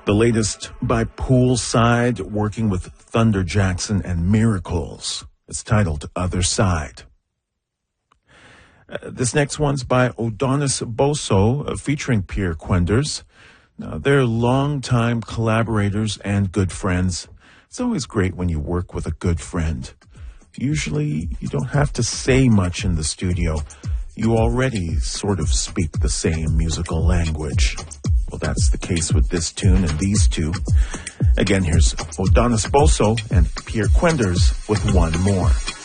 The latest by Poolside, working with Thunder Jackson and Miracles. It's titled Other Side. This next one's by Odonis Boso, featuring Pierre Quenders. Now, they're longtime collaborators and good friends. It's always great when you work with a good friend. Usually, you don't have to say much in the studio. You already sort of speak the same musical language. Well, that's the case with this tune and these two. Again, here's Odonis Boso and Pierre Quenders with One More.